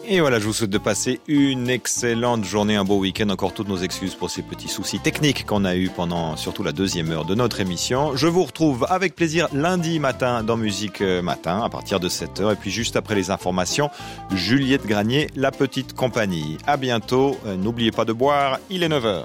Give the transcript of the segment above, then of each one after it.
Et voilà, je vous souhaite de passer une excellente journée, un beau week-end. Encore toutes nos excuses pour ces petits soucis techniques qu'on a eu pendant surtout la deuxième heure de notre émission. Je vous retrouve avec plaisir lundi matin dans Musique Matin à partir de 7h. Et puis juste après les informations, Juliette Granier, La Petite Compagnie. À bientôt. N'oubliez pas de boire, il est 9h.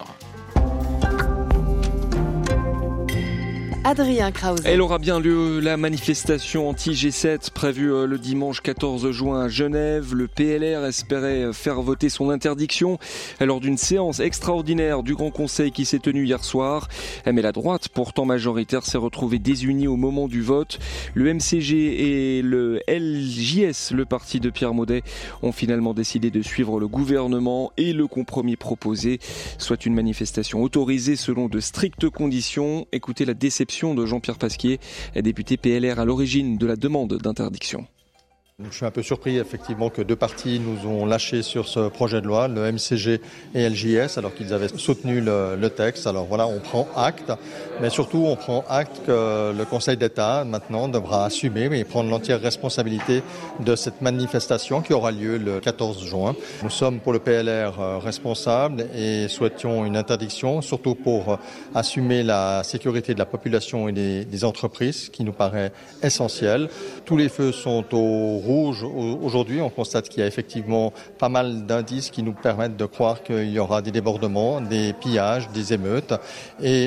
Adrien Krause. Elle aura bien lieu, la manifestation anti-G7 prévue le dimanche 14 juin à Genève. Le PLR espérait faire voter son interdiction lors d'une séance extraordinaire du Grand Conseil qui s'est tenue hier soir. Mais la droite, pourtant majoritaire, s'est retrouvée désunie au moment du vote. Le MCG et le LJS, le parti de Pierre Maudet, ont finalement décidé de suivre le gouvernement et le compromis proposé, soit une manifestation autorisée selon de strictes conditions. Écoutez la déception de Jean-Pierre Pasquier, député PLR à l'origine de la demande d'interdiction. Je suis un peu surpris effectivement que deux partis nous ont lâchés sur ce projet de loi, le MCG et LJS, alors qu'ils avaient soutenu le texte. Alors voilà, on prend acte, mais surtout on prend acte que le Conseil d'État maintenant devra assumer et prendre l'entière responsabilité de cette manifestation qui aura lieu le 14 juin. Nous sommes pour le PLR responsables et souhaitions une interdiction, surtout pour assumer la sécurité de la population et des entreprises, qui nous paraît essentiel. Tous les feux sont au rouge aujourd'hui. On constate qu'il y a effectivement pas mal d'indices qui nous permettent de croire qu'il y aura des débordements, des pillages, des émeutes. Et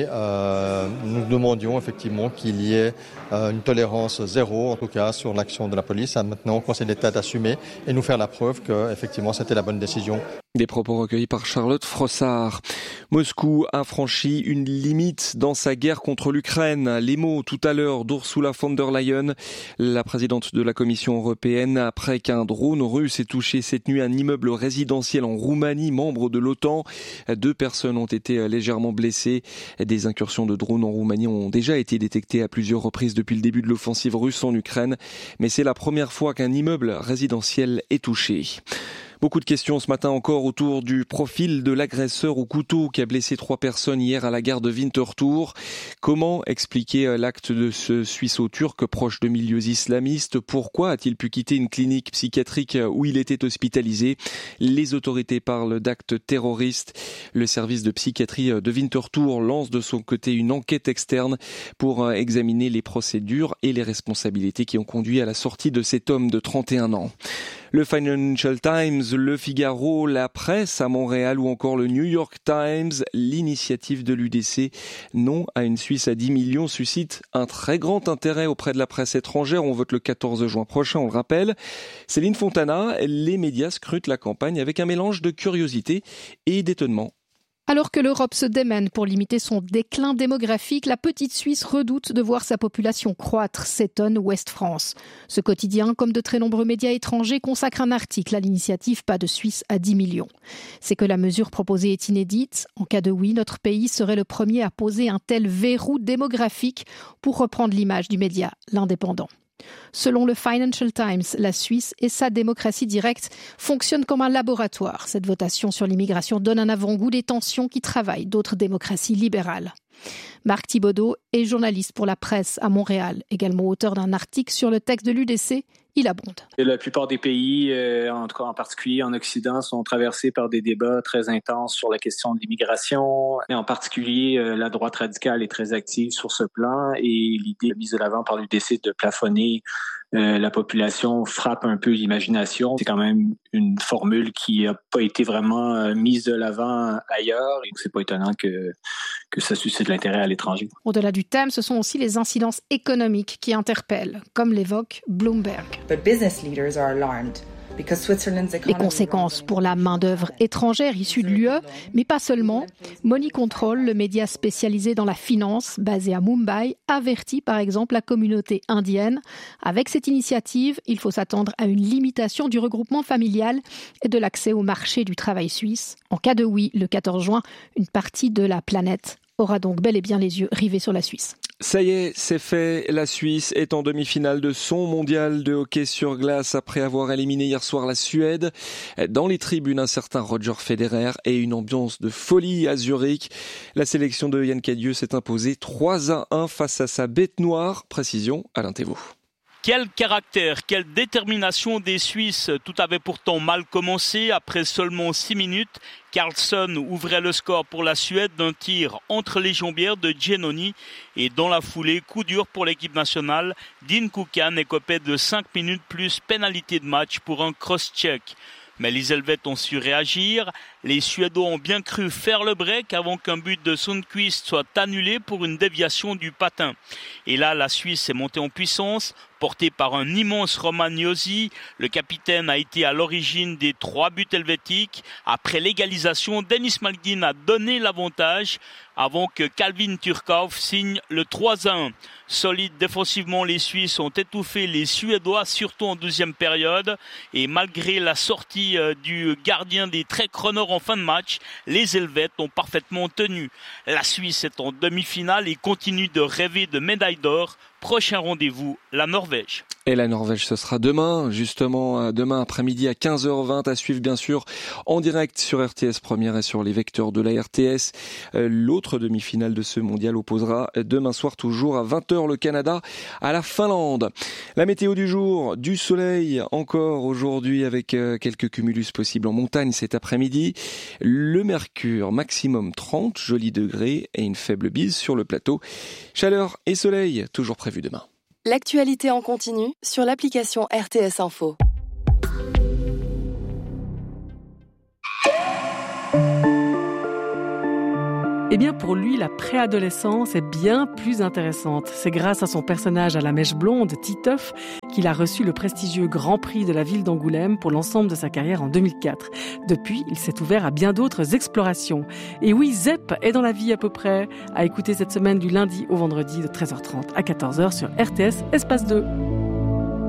nous demandions effectivement qu'il y ait une tolérance zéro, en tout cas, sur l'action de la police. Maintenant, au Conseil d'État d'assumer et nous faire la preuve que effectivement c'était la bonne décision. Des propos recueillis par Charlotte Frossard. Moscou a franchi une limite dans sa guerre contre l'Ukraine. Les mots tout à l'heure d'Ursula von der Leyen, la présidente de la Commission européenne, après qu'un drone russe ait touché cette nuit un immeuble résidentiel en Roumanie, membre de l'OTAN. 2 personnes ont été légèrement blessées. Des incursions de drones en Roumanie ont déjà été détectées à plusieurs reprises depuis le début de l'offensive russe en Ukraine. Mais c'est la première fois qu'un immeuble résidentiel est touché. Beaucoup de questions ce matin encore autour du profil de l'agresseur au couteau qui a blessé 3 personnes hier à la gare de Winterthur. Comment expliquer l'acte de ce Suisseau-Turc proche de milieux islamistes? Pourquoi a-t-il pu quitter une clinique psychiatrique où il était hospitalisé? Les autorités parlent d'actes terroristes. Le service de psychiatrie de Winterthur lance de son côté une enquête externe pour examiner les procédures et les responsabilités qui ont conduit à la sortie de cet homme de 31 ans. Le Financial Times, Le Figaro, la presse à Montréal ou encore le New York Times, l'initiative de l'UDC non à une Suisse à 10 millions suscite un très grand intérêt auprès de la presse étrangère. On vote le 14 juin prochain, on le rappelle. Céline Fontana, les médias scrutent la campagne avec un mélange de curiosité et d'étonnement. Alors que l'Europe se démène pour limiter son déclin démographique, la petite Suisse redoute de voir sa population croître, s'étonne Ouest France. Ce quotidien, comme de très nombreux médias étrangers, consacre un article à l'initiative Pas de Suisse à 10 millions. C'est que la mesure proposée est inédite. En cas de oui, notre pays serait le premier à poser un tel verrou démographique, pour reprendre l'image du média L'Indépendant. Selon le Financial Times, la Suisse et sa démocratie directe fonctionnent comme un laboratoire. Cette votation sur l'immigration donne un avant-goût des tensions qui travaillent d'autres démocraties libérales. Marc Thibaudot est journaliste pour la presse à Montréal, également auteur d'un article sur le texte de l'UDC. Il abonde. La plupart des pays, en tout cas en particulier en Occident, sont traversés par des débats très intenses sur la question de l'immigration. Et en particulier, la droite radicale est très active sur ce plan et l'idée mise de l'avant par l'UDC de plafonner la population frappe un peu l'imagination. C'est quand même une formule qui n'a pas été vraiment mise de l'avant ailleurs. Et c'est pas étonnant que ça suscite l'intérêt à l'étranger. Au-delà du thème, ce sont aussi les incidences économiques qui interpellent, comme l'évoque Bloomberg. Les conséquences pour la main-d'œuvre étrangère issue de l'UE, mais pas seulement. Money Control, le média spécialisé dans la finance, basé à Mumbai, avertit par exemple la communauté indienne. Avec cette initiative, il faut s'attendre à une limitation du regroupement familial et de l'accès au marché du travail suisse. En cas de oui, le 14 juin, une partie de la planète aura donc bel et bien les yeux rivés sur la Suisse. Ça y est, c'est fait. La Suisse est en demi-finale de son mondial de hockey sur glace après avoir éliminé hier soir la Suède. Dans les tribunes, un certain Roger Federer et une ambiance de folie à Zurich. La sélection de Yann Cadieux s'est imposée 3-1 face à sa bête noire. Précision, Alain Thévaux. Quel caractère, quelle détermination des Suisses. Tout avait pourtant mal commencé. Après seulement 6 minutes, Carlsson ouvrait le score pour la Suède d'un tir entre les jambières de Giannoni. Et dans la foulée, coup dur pour l'équipe nationale. Dean Kukan écopait de 5 minutes plus pénalité de match pour un cross-check. Mais les Helvètes ont su réagir. Les Suédois ont bien cru faire le break avant qu'un but de Sundqvist soit annulé pour une déviation du patin. Et là, la Suisse est montée en puissance, portée par un immense Roman Josi. Le capitaine a été à l'origine des 3 buts helvétiques. Après l'égalisation, Dennis Malgin a donné l'avantage avant que Calvin Turkov signe le 3-1. Solides défensivement, les Suisses ont étouffé les Suédois, surtout en deuxième période. Et malgré la sortie du gardien des Trek Runners en fin de match, les Helvètes ont parfaitement tenu. La Suisse est en demi-finale et continue de rêver de médaille d'or. Prochain rendez-vous, la Norvège. Et la Norvège, ce sera demain, justement, demain après-midi à 15h20, à suivre bien sûr en direct sur RTS Première et sur les vecteurs de la RTS. L'autre demi-finale de ce mondial opposera demain soir toujours à 20h le Canada à la Finlande. La météo du jour, du soleil encore aujourd'hui avec quelques cumulus possibles en montagne cet après-midi. Le mercure maximum 30 jolis degrés et une faible bise sur le plateau. Chaleur et soleil toujours prévu demain. L'actualité en continu sur l'application RTS Info. Eh bien pour lui, la préadolescence est bien plus intéressante. C'est grâce à son personnage à la mèche blonde, Titeuf, qu'il a reçu le prestigieux Grand Prix de la ville d'Angoulême pour l'ensemble de sa carrière en 2004. Depuis, il s'est ouvert à bien d'autres explorations. Et oui, Zep est dans la vie à peu près. À écouter cette semaine du lundi au vendredi de 13h30 à 14h sur RTS Espace 2.